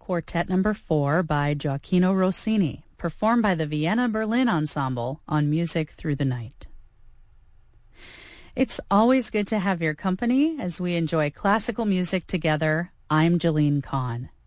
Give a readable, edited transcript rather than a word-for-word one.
Quartet Number 4 by Gioacchino Rossini, performed by the Vienna Berlin Ensemble on Music Through the Night. It's always good to have your company as we enjoy classical music together. I'm Jeline Kahn.